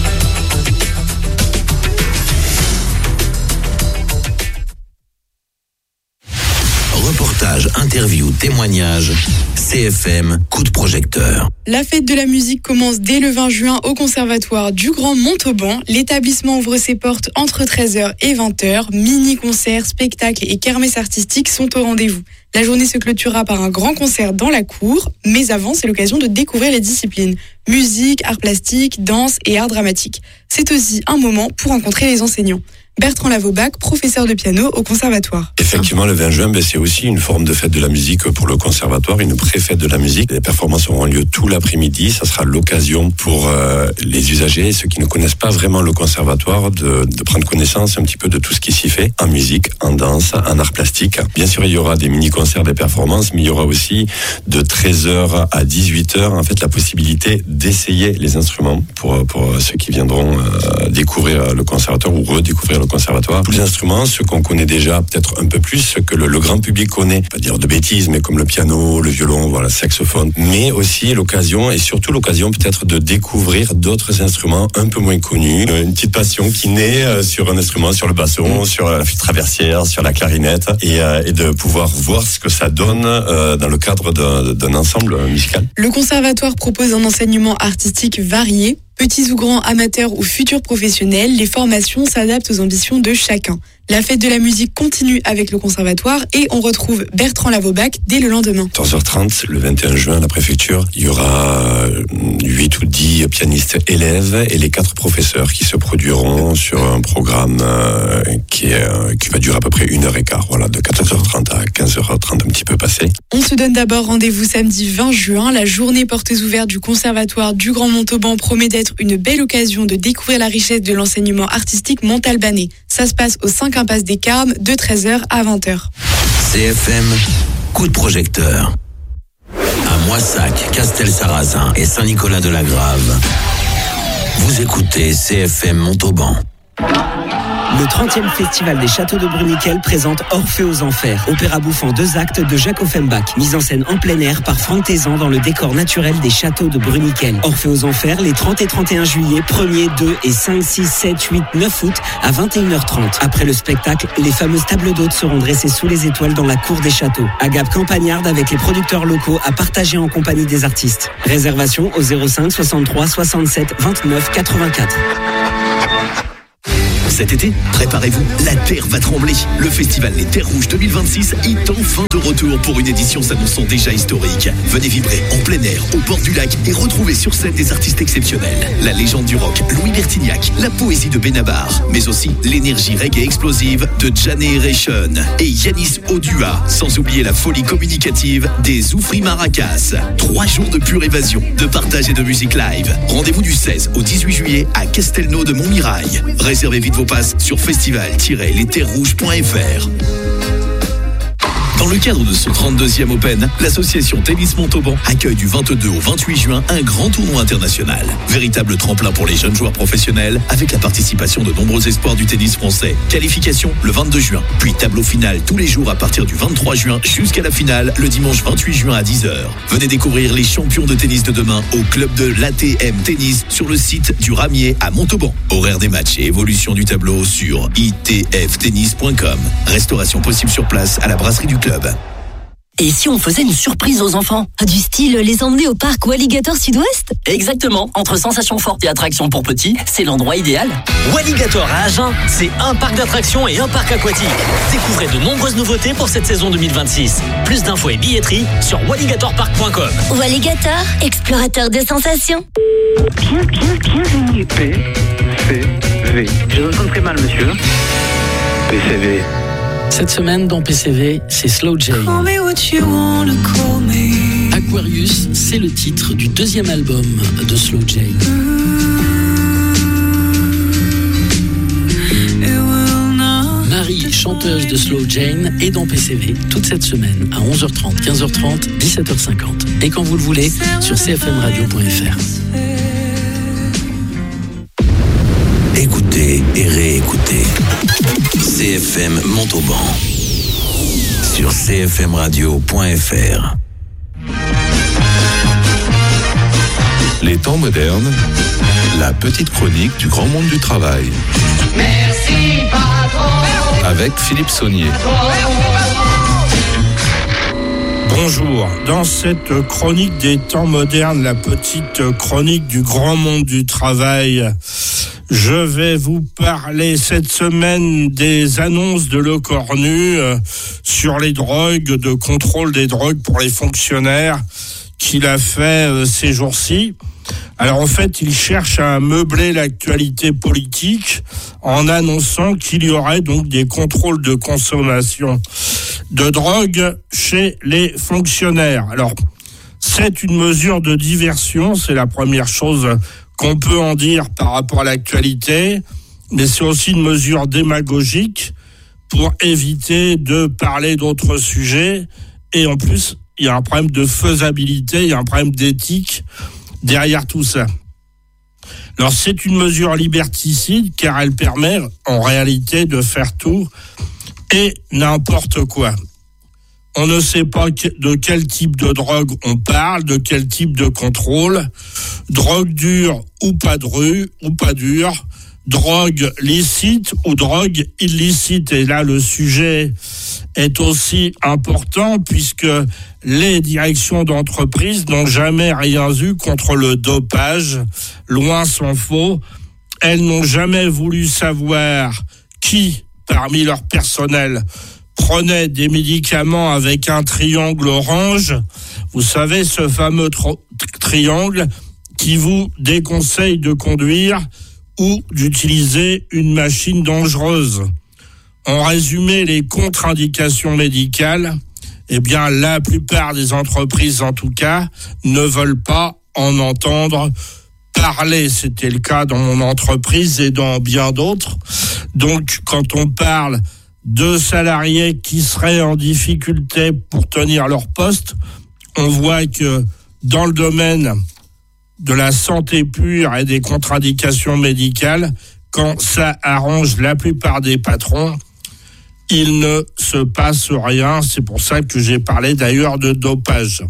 Reportage, interview, témoignage, C F M, coup de projecteur. La fête de la musique commence dès le vingt juin au Conservatoire du Grand Montauban. L'établissement ouvre ses portes entre treize heures et vingt heures. Mini-concerts, spectacles et kermesses artistiques sont au rendez-vous. La journée se clôturera par un grand concert dans la cour, mais avant, c'est l'occasion de découvrir les disciplines. Musique, art plastique, danse et art dramatique. C'est aussi un moment pour rencontrer les enseignants. Bertrand Lavaubac, professeur de piano au conservatoire. Effectivement, le vingt juin, ben, c'est aussi une forme de fête de la musique pour le conservatoire, une pré-fête de la musique. Les performances auront lieu tout l'après-midi. Ça sera l'occasion pour euh, les usagers, ceux qui ne connaissent pas vraiment le conservatoire, de, de prendre connaissance un petit peu de tout ce qui s'y fait, en musique, en danse, en art plastique. Bien sûr, il y aura des mini-concerts, des performances, mais il y aura aussi de treize heures à dix-huit heures, en fait, la possibilité d'essayer les instruments pour, pour ceux qui viendront euh, découvrir le conservatoire ou redécouvrir le conservatoire. Tous les instruments, ceux qu'on connaît déjà peut-être un peu plus, ce que le, le grand public connaît, pas dire de bêtises, mais comme le piano, le violon, voilà, le saxophone, mais aussi l'occasion, et surtout l'occasion peut-être de découvrir d'autres instruments un peu moins connus. Une petite passion qui naît sur un instrument, sur le basson, sur la flûte traversière, sur la clarinette, et, euh, et de pouvoir voir ce que ça donne euh, dans le cadre d'un, d'un ensemble musical. Le conservatoire propose un enseignement artistique varié. Petits ou grands, amateurs ou futurs professionnels, les formations s'adaptent aux ambitions de chacun. La fête de la musique continue avec le conservatoire et on retrouve Bertrand Lavaubac dès le lendemain. quatorze heures trente, le vingt et un juin, à la préfecture, il y aura huit ou dix pianistes élèves et les quatre professeurs qui se produiront sur un programme euh, qui, est, euh, qui va durer à peu près une heure et quart. Voilà, de quatorze heures trente à quinze heures trente, un petit peu passé. On se donne d'abord rendez-vous samedi vingt juin. La journée portes ouvertes du conservatoire du Grand Montauban promet d'être une belle occasion de découvrir la richesse de l'enseignement artistique montalbanais. Ça se passe au cinq impasse des Carmes de treize heures à vingt heures. C F M, coup de projecteur. À Moissac, Castel-Sarrazin et Saint-Nicolas-de-la-Grave. Vous écoutez C F M Montauban. Le trentième Festival des Châteaux de Bruniquel présente Orphée aux Enfers, opéra bouffant deux actes de Jacques Offenbach, mise en scène en plein air par Franck Tézan dans le décor naturel des Châteaux de Bruniquel. Orphée aux Enfers les trente et trente et un juillet, premier, deux et cinq, six, sept, huit, neuf août à vingt et une heures trente. Après le spectacle, les fameuses tables d'hôtes seront dressées sous les étoiles dans la cour des châteaux. Agap campagnarde avec les producteurs locaux à partager en compagnie des artistes. Réservation au zéro cinq soixante-trois soixante-sept vingt-neuf quatre-vingt-quatre. Cet été, préparez-vous, la Terre va trembler. Le festival Les Terres Rouges deux mille vingt-six est enfin de retour pour une édition s'annonçant déjà historique. Venez vibrer en plein air, au bord du lac et retrouvez sur scène des artistes exceptionnels. La légende du rock, Louis Bertignac, la poésie de Benabar, mais aussi l'énergie reggae explosive de Generation et Yanis Odua, sans oublier la folie communicative des Oufri Maracas. Trois jours de pure évasion, de partage et de musique live. Rendez-vous du seize au dix-huit juillet à Castelnau de Montmirail. Réservez vite vos passe sur festival tiret les terres rouges point f r. Dans le cadre de son trente-deuxième Open, l'association Tennis Montauban accueille du vingt-deux au vingt-huit juin un grand tournoi international. Véritable tremplin pour les jeunes joueurs professionnels avec la participation de nombreux espoirs du tennis français. Qualification le vingt-deux juin, puis tableau final tous les jours à partir du vingt-trois juin jusqu'à la finale le dimanche vingt-huit juin à dix heures. Venez découvrir les champions de tennis de demain au club de l'A T M Tennis sur le site du Ramier à Montauban. Horaire des matchs et évolution du tableau sur i t f tennis point com. Restauration possible sur place à la brasserie du club. Et si on faisait une surprise aux enfants? Du style les emmener au parc Walligator Sud-Ouest? Exactement, entre sensations fortes et attractions pour petits, c'est l'endroit idéal. Walligator à Agen, c'est un parc d'attractions et un parc aquatique. Découvrez de nombreuses nouveautés pour cette saison deux mille vingt-six. Plus d'infos et billetterie sur walligator park point com. Walligator, explorateur de sensations. Bien, bien, bienvenue. P C V. Je vous entends très mal, monsieur. P C V. Cette semaine dans P C V, c'est Slow J. Aquarius, c'est le titre du deuxième album de Slow J. Marie, chanteuse de Slow Jane, est dans P C V toute cette semaine à onze heures trente, quinze heures trente, dix-sept heures cinquante. Et quand vous le voulez, sur c f m radio point f r. Écoutez et réécoutez. C F M Montauban sur c f m radio point f r. Les temps modernes, la petite chronique du grand monde du travail. Merci patron. Avec Philippe Saunier. Bonjour, dans cette chronique des temps modernes, la petite chronique du grand monde du travail, je vais vous parler cette semaine des annonces de Le Cornu euh, sur les drogues, de contrôle des drogues pour les fonctionnaires qu'il a fait euh, ces jours-ci. Alors en fait, il cherche à meubler l'actualité politique en annonçant qu'il y aurait donc des contrôles de consommation de drogue chez les fonctionnaires. Alors, c'est une mesure de diversion, c'est la première chose qu'on peut en dire par rapport à l'actualité, mais c'est aussi une mesure démagogique pour éviter de parler d'autres sujets. Et en plus, il y a un problème de faisabilité, il y a un problème d'éthique derrière tout ça. Alors, c'est une mesure liberticide car elle permet en réalité de faire tout et n'importe quoi. On ne sait pas de quel type de drogue on parle, de quel type de contrôle. Drogue dure ou pas dure, ou pas dure. Drogue licite ou drogue illicite. Et là, le sujet est aussi important puisque les directions d'entreprise n'ont jamais rien eu contre le dopage. Loin s'en faut. Elles n'ont jamais voulu savoir qui, parmi leur personnel, prenait des médicaments avec un triangle orange. Vous savez, ce fameux tro- triangle qui vous déconseille de conduire ou d'utiliser une machine dangereuse. En résumé, les contre-indications médicales, eh bien, la plupart des entreprises, en tout cas, ne veulent pas en entendre parler. C'était le cas dans mon entreprise et dans bien d'autres. Donc, quand on parle de salariés qui seraient en difficulté pour tenir leur poste, on voit que dans le domaine de la santé pure et des contre-indications médicales, quand ça arrange la plupart des patrons, il ne se passe rien. C'est pour ça que j'ai parlé d'ailleurs de dopage.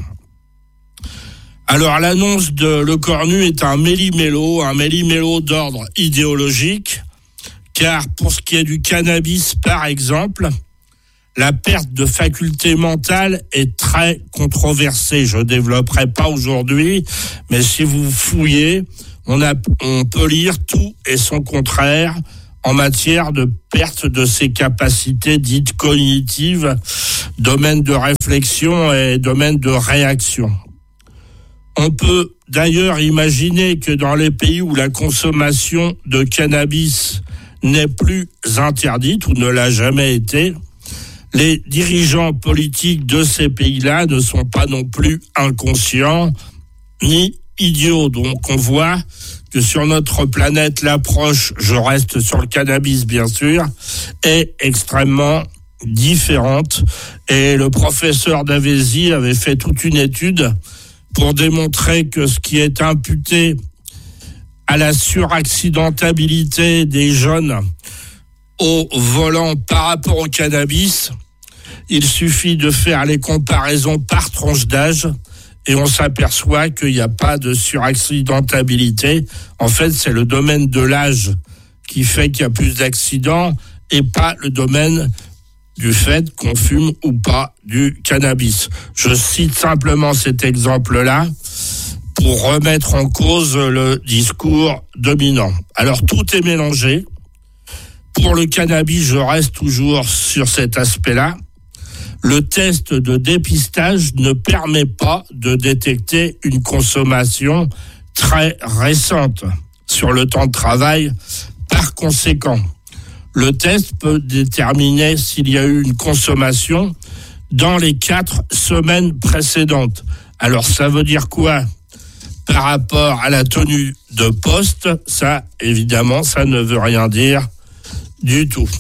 Alors l'annonce de Le Cornu est un méli-mélo, un méli-mélo d'ordre idéologique, car pour ce qui est du cannabis, par exemple, la perte de faculté mentale est très controversée. Je ne développerai pas aujourd'hui, mais si vous fouillez, on, a, on peut lire tout et son contraire en matière de perte de ses capacités dites cognitives, domaine de réflexion et domaine de réaction. On peut d'ailleurs imaginer que dans les pays où la consommation de cannabis n'est plus interdite ou ne l'a jamais été, les dirigeants politiques de ces pays-là ne sont pas non plus inconscients ni idiots. Donc on voit que sur notre planète, l'approche, je reste sur le cannabis bien sûr, est extrêmement différente. Et le professeur Davesi avait fait toute une étude pour démontrer que ce qui est imputé à la suraccidentabilité des jeunes au volant par rapport au cannabis, il suffit de faire les comparaisons par tranche d'âge et on s'aperçoit qu'il n'y a pas de suraccidentabilité. En fait, c'est le domaine de l'âge qui fait qu'il y a plus d'accidents et pas le domaine du fait qu'on fume ou pas du cannabis. Je cite simplement cet exemple-là pour remettre en cause le discours dominant. Alors, tout est mélangé. Pour le cannabis, je reste toujours sur cet aspect-là. Le test de dépistage ne permet pas de détecter une consommation très récente sur le temps de travail. Par conséquent, le test peut déterminer s'il y a eu une consommation dans les quatre semaines précédentes. Alors, ça veut dire quoi ? Par rapport à la tenue de poste, ça, évidemment, ça ne veut rien dire du tout.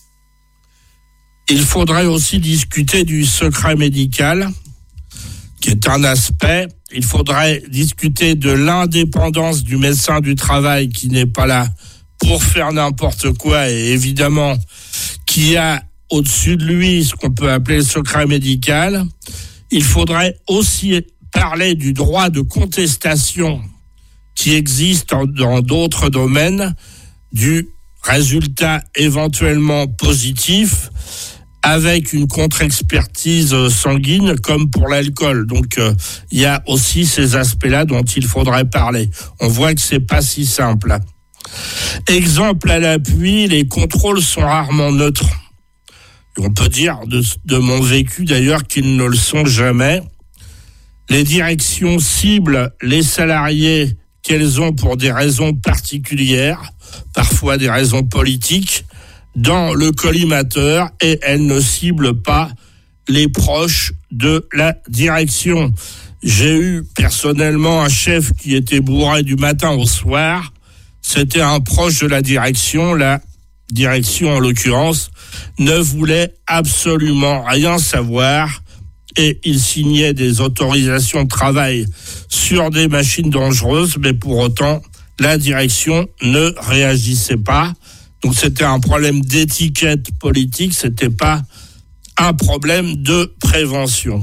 Il faudrait aussi discuter du secret médical, qui est un aspect. Il faudrait discuter de l'indépendance du médecin du travail, qui n'est pas là pour faire n'importe quoi, et évidemment, qui a au-dessus de lui ce qu'on peut appeler le secret médical. Il faudrait aussi parler du droit de contestation qui existe dans d'autres domaines, du résultat éventuellement positif avec une contre-expertise sanguine comme pour l'alcool. Donc euh, il y a aussi ces aspects-là dont il faudrait parler. On voit que c'est pas si simple. Exemple à l'appui, les contrôles sont rarement neutres. On peut dire de, de mon vécu d'ailleurs qu'ils ne le sont jamais. Les directions ciblent les salariés qu'elles ont pour des raisons particulières, parfois des raisons politiques, dans le collimateur, et elles ne ciblent pas les proches de la direction. J'ai eu personnellement un chef qui était bourré du matin au soir. C'était un proche de la direction. La direction, en l'occurrence, ne voulait absolument rien savoir et il signait des autorisations de travail sur des machines dangereuses, mais pour autant, la direction ne réagissait pas. Donc c'était un problème d'étiquette politique, c'était pas un problème de prévention.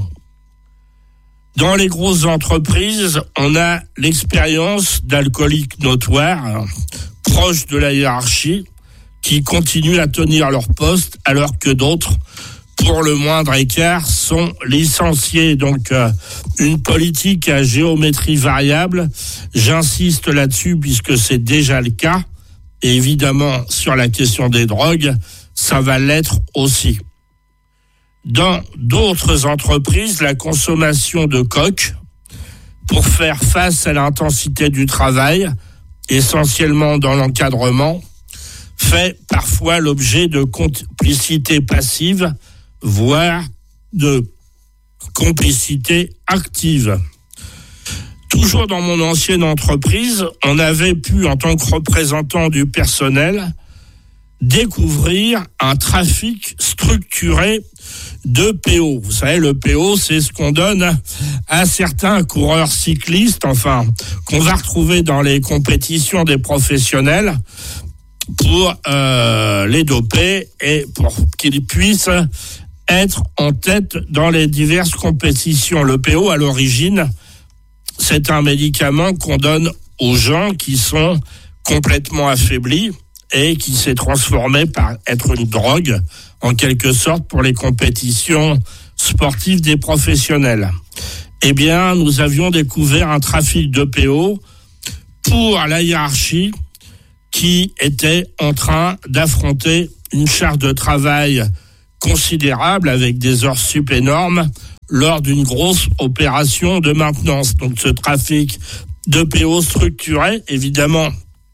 Dans les grosses entreprises, on a l'expérience d'alcooliques notoires, proches de la hiérarchie, qui continuent à tenir leur poste, alors que d'autres, pour le moindre écart, sont licenciés. Donc, euh, une politique à géométrie variable, j'insiste là-dessus puisque c'est déjà le cas. Et évidemment, sur la question des drogues, ça va l'être aussi. Dans d'autres entreprises, la consommation de coke, pour faire face à l'intensité du travail, essentiellement dans l'encadrement, fait parfois l'objet de complicité passive, voire de complicité active. Toujours dans mon ancienne entreprise, on avait pu, en tant que représentant du personnel, découvrir un trafic structuré de P O. Vous savez, le P O, c'est ce qu'on donne à certains coureurs cyclistes, enfin, qu'on va retrouver dans les compétitions des professionnels, pour euh, les doper et pour qu'ils puissent être en tête dans les diverses compétitions. Le P O, à l'origine, c'est un médicament qu'on donne aux gens qui sont complètement affaiblis et qui s'est transformé par être une drogue, en quelque sorte, pour les compétitions sportives des professionnels. Eh bien, nous avions découvert un trafic de P O pour la hiérarchie qui était en train d'affronter une charge de travail considérable avec des heures sup énormes lors d'une grosse opération de maintenance. Donc ce trafic de P O structuré, évidemment,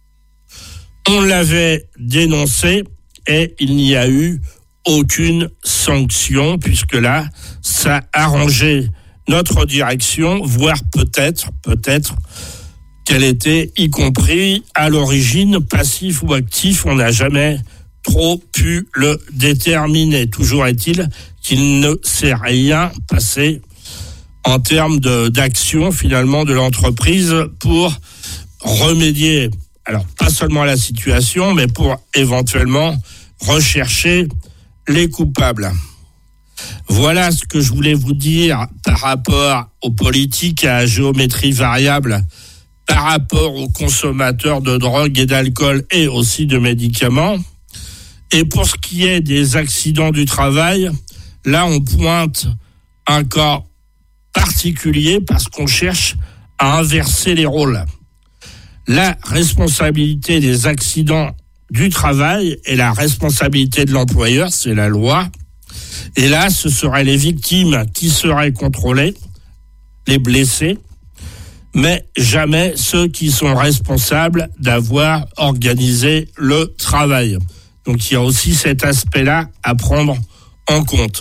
on l'avait dénoncé et il n'y a eu aucune sanction puisque là, ça arrangeait notre direction, voire peut-être, peut-être qu'elle était, y compris à l'origine, passif ou actif. On n'a jamais trop pu le déterminer. Toujours est-il qu'il ne s'est rien passé en termes de, d'action finalement de l'entreprise pour remédier, alors pas seulement à la situation, mais pour éventuellement rechercher les coupables. Voilà ce que je voulais vous dire par rapport aux politiques à géométrie variable, par rapport aux consommateurs de drogue et d'alcool et aussi de médicaments. Et pour ce qui est des accidents du travail, là on pointe un cas particulier parce qu'on cherche à inverser les rôles. La responsabilité des accidents du travail est la responsabilité de l'employeur, c'est la loi. Et là, ce seraient les victimes qui seraient contrôlées, les blessés, mais jamais ceux qui sont responsables d'avoir organisé le travail. Donc il y a aussi cet aspect-là à prendre en compte.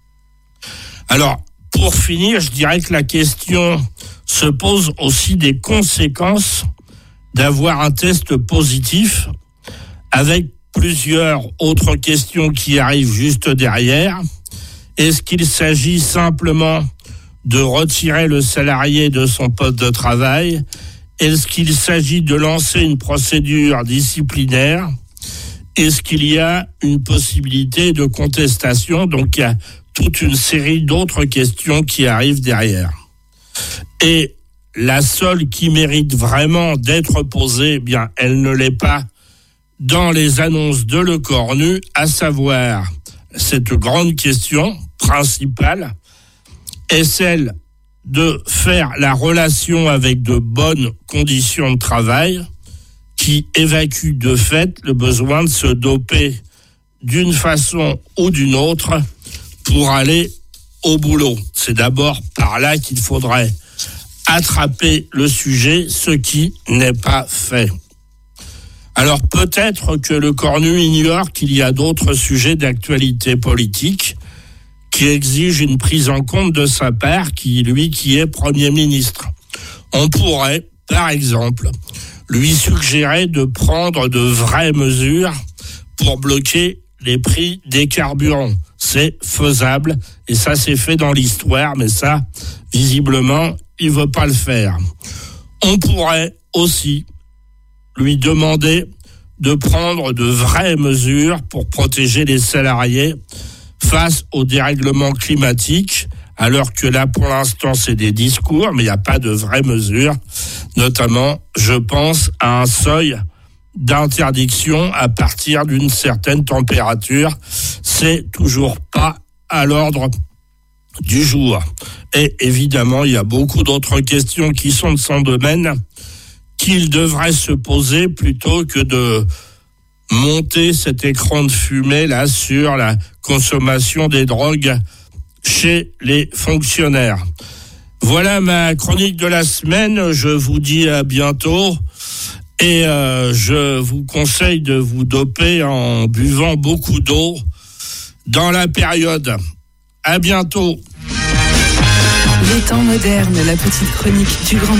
Alors, pour finir, je dirais que la question se pose aussi des conséquences d'avoir un test positif, avec plusieurs autres questions qui arrivent juste derrière. Est-ce qu'il s'agit simplement de retirer le salarié de son poste de travail? Est-ce qu'il s'agit de lancer une procédure disciplinaire? Est-ce qu'il y a une possibilité de contestation? Donc il y a toute une série d'autres questions qui arrivent derrière. Et la seule qui mérite vraiment d'être posée, eh bien, elle ne l'est pas dans les annonces de Le Cornu, à savoir cette grande question principale est celle de faire la relation avec de bonnes conditions de travail qui évacue de fait le besoin de se doper d'une façon ou d'une autre pour aller au boulot. C'est d'abord par là qu'il faudrait attraper le sujet, ce qui n'est pas fait. Alors peut-être que Le Cornu ignore qu'il y a d'autres sujets d'actualité politique qui exigent une prise en compte de sa part, qui lui qui est Premier ministre. On pourrait, par exemple, lui suggérer de prendre de vraies mesures pour bloquer les prix des carburants. C'est faisable et ça s'est fait dans l'histoire, mais ça, visiblement, il veut pas le faire. On pourrait aussi lui demander de prendre de vraies mesures pour protéger les salariés face au dérèglement climatique, alors que là, pour l'instant, c'est des discours, mais il n'y a pas de vraies mesures. Notamment, je pense à un seuil d'interdiction à partir d'une certaine température. C'est toujours pas à l'ordre du jour. Et évidemment, il y a beaucoup d'autres questions qui sont de son domaine qu'il devrait se poser plutôt que de monter cet écran de fumée là sur la consommation des drogues chez les fonctionnaires. Voilà ma chronique de la semaine. Je vous dis à bientôt et euh, je vous conseille de vous doper en buvant beaucoup d'eau dans la période. À bientôt. Les temps modernes, la petite chronique du grand